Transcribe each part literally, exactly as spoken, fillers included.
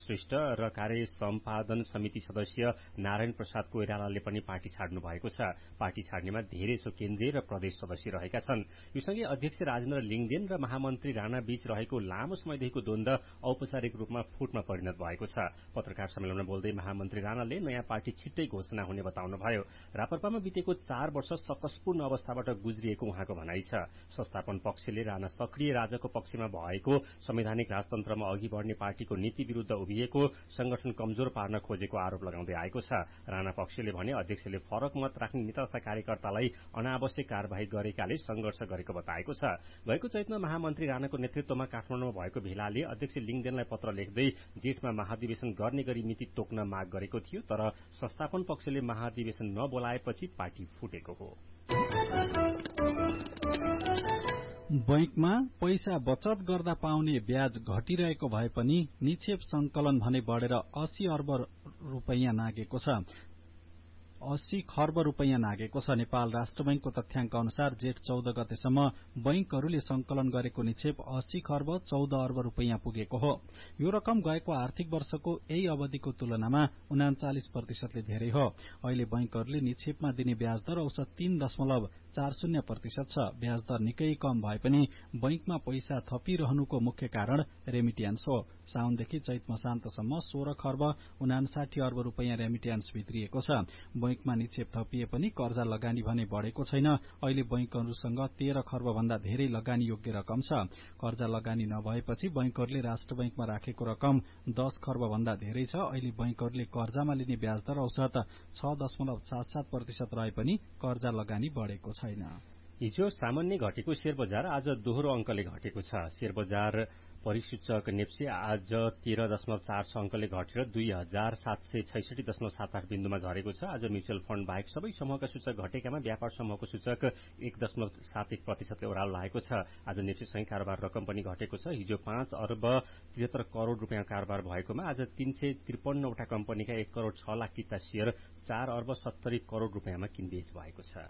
श्रेष्ठ र कार्य सम्पादन समिति सदस्य नारायण प्रसाद कोइरालाले पनि पार्टी छाड्नु भएको छ। पार्टी छाड्नेमा धेरैसो केन्द्रीय र प्रदेश सदस्य रहेका छन्। यो सँगै अध्यक्ष राजेन्द्र लिङदेन र महामन्त्री राणा बीच रहेको लामो समयदेखिको द्वन्द्व औपचारिक रूपमा फुटमा परिणत भएको छ। पत्रकार सम्मेलनमा बोल्दै महामन्त्री राणाले नयाँ पार्टी छिट्टै घोषणा हुने बताउनुभयो। रापरपामा बितेको चार वर्ष सकसपूर्ण अवस्थाबाट गुज्रिएको उहाँको भनाइ छ। संस्थापन पक्षले राणा सक्रिय राजाको पक्षमा भएको संवैधानिक राजतन्त्रमा अघि बढ़ने पार्टीको नीति विरूद्ध उभिएको संगठन कमजोर पार्न खोजेको आरोप लगाउँदै आएको छ। राणा पक्षले भने अध्यक्षले फरक मत राख्ने नेता तथा कार्यकर्तालाई अनावश्यक कार्यवाही गरेकाले संघर्ष गरेको बताएको छ। गएको चैतमा महामन्त्री राणाको नेतृत्वमा काठमाडौँमा भएको भेलाले अध्यक्ष लिङदेनलाई पत्र लेख्दै जेठमा महाधिवेशन गर्ने गरी मिति तोक्न माग गरेको थियो, तर संस्थापन पक्षले महाधिवेशन नबोलाएपछि पार्टी फुटेको हो। बैंकमा पैसा बचत गर्दा पाउने ब्याज घटिरहेको भए पनि निक्षेप संकलन भने बढ़ेर अस्सी अर्ब रूपैयाँ नागेको छ अस्सी खर्ब रूपैयाँ नागेको छ। नेपाल राष्ट्र बैंकको तथ्याङ्क अनुसार जेठ चौध गतेसम्म बैंकहरूले संकलन गरेको निक्षेप अस्सी खर्ब चौध अर्ब रूपैयाँ पुगेको हो। यो रकम गएको आर्थिक वर्षको यही अवधिको तुलनामा उनाचालिस प्रतिशतले धेरै हो। अहिले बैंकहरूले निक्षेपमा दिने ब्याज दर औसत तीन दशमलव चार शून्य प्रतिशत छ। ब्याज दर निकै कम भए पनि बैंकमा पैसा थपिरहनुको मुख्य कारण रेमिट्यान्स हो। साउनदेखि चैत मसान्तसम्म सोह्र खर्ब उनासाठी अर्ब रूपैयाँ रेमिट्यान्स भित्रिएको छ। बैंकमा निक्षेप थपिए पनि कर्जा लगानी भने बढ़ेको छैन। अहिले बैंकहरूसँग तेह्र खर्ब भन्दा धेरै लगानी योग्य रकम छ। कर्जा लगानी नभएपछि बैंकहरूले राष्ट्र बैंकमा राखेको रकम दस खर्ब भन्दा धेरै छ। अहिले बैंकहरूले कर्जामा लिने ब्याज दर औसत छ दशमलव सात सात प्रतिशत रहे पनि कर्जा लगानी बढ़ेको छैन। हिजो सामान्य घटेको शेयर बजार आज दोहोरो अंकले घटेको छ। शेयर बजार परिसूचक नेप्से आज तेह्र दशमलव चार छ अंकले घटेर दुई हजार सात सय छैसठी दशमलव सात आठ बिन्दुमा झरेको छ। आज म्युचुअल फण्ड बाहेक सबै समूहका सूचक घटेकामा व्यापार समूहको सूचक एक दशमलव सात एक प्रतिशतले ओह्रालो लागेको छ। आज नेप्सेसँगै कारोबार रकम पनि घटेको छ। हिजो पाँच अर्ब त्रिहत्तर करोड़ रूपियाँ कारोबार भएकोमा आज तीन सय त्रिपन्नवटा कम्पनीका एक करोड़ छ लाख किता शेयर चार अर्ब सत्तरी करोड़ रूपियाँमा किनबेच भएको छ।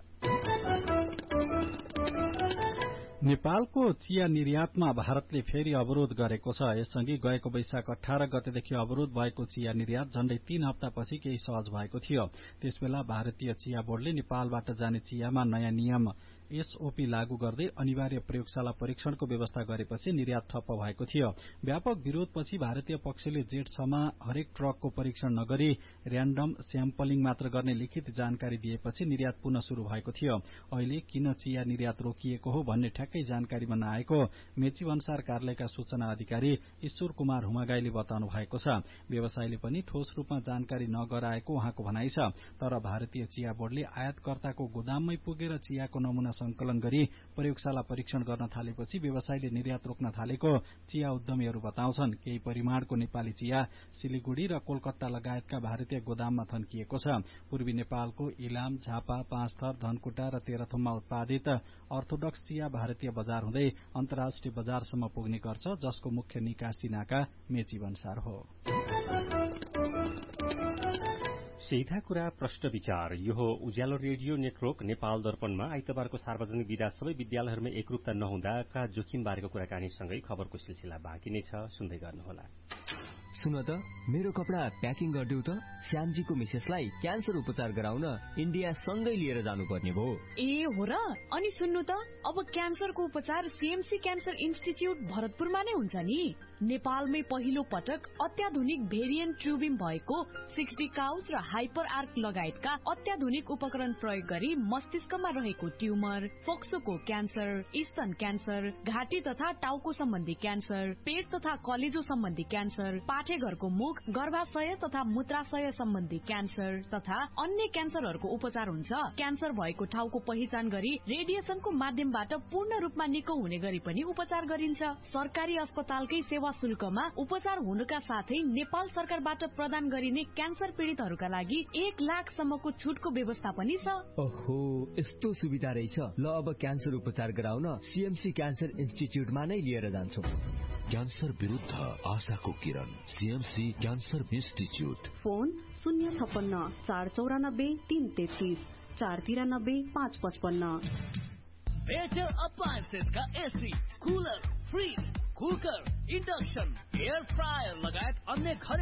नेपालको चिया निर्यातमा भारतले फेरि अवरोध गरेको छ। यससँगै गएको वैशाख अठार गतेदेखि अवरोध भएको चिया निर्यात झण्डै तीन हप्तापछि केही सहज भएको थियो। त्यसबेला भारतीय चिया बोर्डले नेपालबाट जाने चियामा नयाँ नियम एसओपी लागू गर्दै अनिवार्य प्रयोगशाला परीक्षणको व्यवस्था गरेपछि निर्यात ठप्प भएको थियो। व्यापक विरोधपछि भारतीय पक्षले जेठ छमा हरेक ट्रकको परीक्षण नगरी र्यान्डम स्याम्पलिङ मात्र गर्ने लिखित जानकारी दिएपछि निर्यात पुनः शुरू भएको थियो। अहिले किन चिया निर्यात रोकिएको हो भन्ने ठ्याक्कै जानकारीमा नआएको मेची भन्सार कार्यालयका सूचना अधिकारी ईश्वर कुमार हुमागाईले बताउनु भएको छ। व्यवसायले पनि ठोस रूपमा जानकारी नगराएको उहाँको भनाइ छ। तर भारतीय चिया बोर्डले आयातकर्ताको गोदाममै पुगेर चियाको नमूना संकलन गरी प्रयोगशाला परीक्षण गर्न थालेपछि व्यवसायले निर्यात रोक्न थालेको चिया उद्यमीहरू बताउँछन्। केही परिमाणको नेपाली चिया सिलिगुड़ी र कोलकाता लगायतका भारतीय गोदाममा थन्किएको छ। पूर्वी नेपालको इलाम, झापा, पाँचथर, धनकुटा र तेह्रथुममा उत्पादित अर्थोडक्स चिया भारतीय बजार हुँदै अन्तर्राष्ट्रिय बजारसम्म पुग्ने गर्छ, जसको मुख्य निकासी नाका मेची भन्सार हो। सीधा कुरा प्रश्न विचार यो हो उज्यालो रेडियो नेटवर्क नेपाल दर्पणमा आइतबारको सार्वजनिक विदा सबै विद्यालयहरूमा एकरूपता नहुँदाका जोखिम बारेको कुराकानीसँगै खबरको सिलसिला बाँकी नै छ, सुन्दै गर्नुहोला। सुन त मेरो कपडा प्याकिङ गरिदेऊ त। श्यामजीको मिसेसलाई क्यान्सर उपचार गराउन इन्डिया सँगै लिएर जानुपर्ने भयो। ए हो र? अनि सुन्नु त, अब क्यान्सरको उपचार सीएमसी क्यान्सर इन्स्टिच्युट भरतपुरमा नै हुन्छ नि। नेपालमै पहिलो पटक अत्याधुनिक भेरिएन्ट ट्युबिङ भएको सिक्सटी काउस र हाइपर आर्क लगायतका अत्याधुनिक उपकरण प्रयोग गरी मस्तिष्कमा रहेको ट्युमर, फोक्सोको क्यान्सर, स्तन क्यान्सर, घाँटी तथा टाउको सम्बन्धी क्यान्सर, पेट तथा कलेजो सम्बन्धी क्यान्सर, पाठेघरको मुख, गर्भाशय तथा मूत्राशय सम्बन्धी क्यान्सर तथा अन्य क्यान्सरहरूको उपचार हुन्छ। क्यान्सर भएको ठाउँको पहिचान गरी रेडिएसनको माध्यमबाट पूर्ण रूपमा निको हुने गरी पनि उपचार गरिन्छ। सरकारी अस्पतालकै सेवा शुल्कमा उपचार हुनुका साथै नेपाल सरकारबाट प्रदान गरिने क्यान्सर पीड़ितहरूका लागि एक लाख सम्मको छुटको व्यवस्था पनि छ। ओहो, यस्तो सुविधा रहेछ। ल अब क्यान्सर उपचार गराउन सीएमसी क्यान्सर इन्स्टिच्युटमा नै लिएर जान्छौ। क्यान्सर विरुद्ध आशाको किरण, सीएमसी क्यान्सर इन्स्टिच्युट। फोन शून्य छप्पन्न चार चौरानब्बे तीन तेत्तीस चार तिरानब्बे पाँच पचपन्न। बेटर अप्लायन्सेस का AC, cooler, fridge, cooker, induction, air fryer लगायत अन्य घर